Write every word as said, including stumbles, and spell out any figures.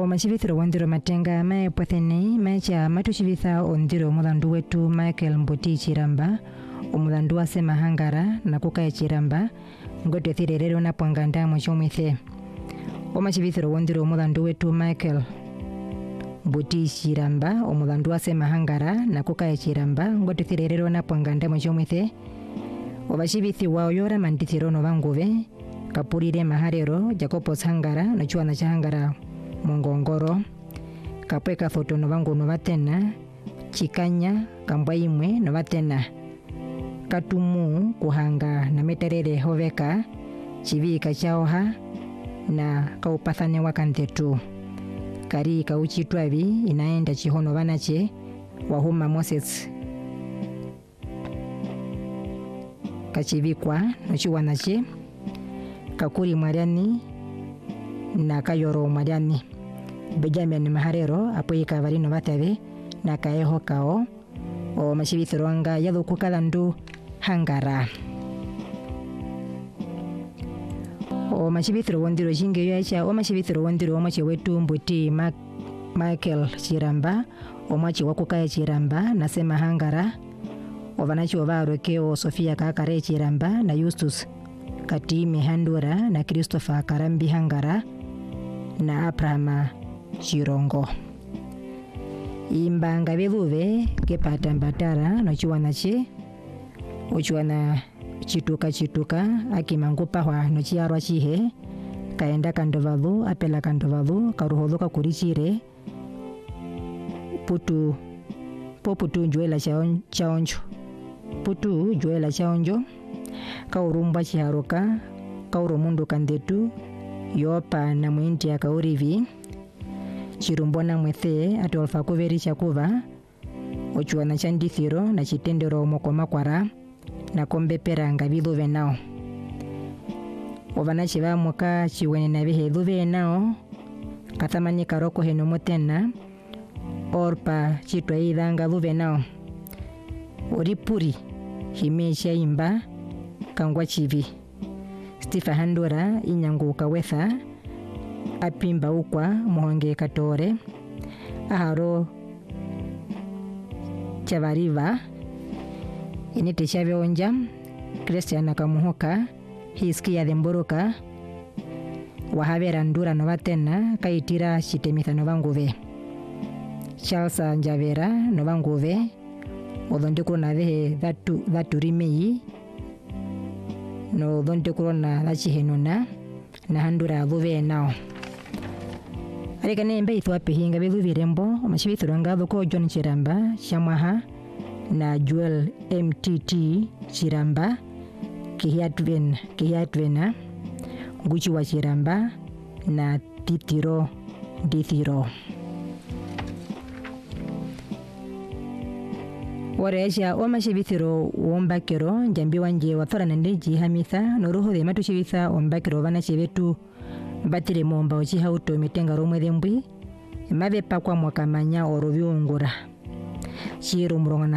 machivithiro wandiro matenga mae pwetheni mecha matuchivitha ondiro muthandu wetu Michael Mbuti Chiramba omuthandu wa sema hangara na kukae Chiramba ngote thirerero na pwanganda mwachomwithe o machivithiro wandiro muthandu wetu Michael Mbuti Chiramba omuthandu wa sema hangara na kukae Chiramba ngote thirerero na pwanganda mwachomwithe o bachivithi wao yora mandithiro no banguve kapurire maharero Jacobos hangara no chuana cha hangara mongongoro kapweka foto no bangu no batena chikanya kambwa imwe no batena katumu kuhanga na meterere hoveka chivika chaoha na kaupathane wakantetu kari kauchitwavi inaenda chihono banache wahuma Moses kachivikwa no chiwanache kakuri mwariani na kayoro mwariani Benjamin maharero apoika varino batave na kaeho kao o machivithirwanga yathuku kathandu hangara o machivithiro wondiro jinge yacha o machivithiro wondiro omache wetu Mbuti Ma Michael Chiramba omache wakukae Chiramba na sema hangara o vanachi ovaroke o Sofia kakare Chiramba na Justus Katimi Handura na Christopher Karambi hangara na Abrahama Chirongo imbanga bevuve kepata mbatara no chiwanache ochiwana chituka chituka akimangupa hwa no chiarwa chihe kaenda kandovalu apela kandovalu karuhodhoka kurichire putu poputu njuela chaon, chaonjo putu juela chaonjo kaurumba chiharoka kauromundu kandetu yopa na mwinti ya kaurivi chirumbona mwethe atolfa kuveri chakuva ochuana chandithiro na chitendero mokoma kwara na kombe peranga biluve nao ovana chiva moka chiwene na biheluve nao kathamani karoko heno motena orpa chitwa idhanga luve nao oripuri himesha imba kangwa chivi Stifa Handura inyangu kawetha apimba ukwa muhonge katore aharo chavariva inite chavionja Christiana kamuhoka hiskia themboroka wahavera ndura no batena kaitira chitemitha no banguve Charles Njavera no banguve odonde kuna vehe dhatu dhaturimei no donde kurona lachi henona na handura vuve nao areka nembe ithwa pehinga bevuvirembo machivithuranga thoko John Chiramba Shamaha na Joel M T T Chiramba Kihiatven Kihiatvena Guchi wa Chiramba na Titiro Dithiro Wareja o machivithiro wombakero njambi wanje wathora ndeji hamitha noruho de matuchivitha ombakero bana chivetu batire momba ochihauto mitenga romwe thembwi mabe pakwa mwakamanya orovyungura chiro murongana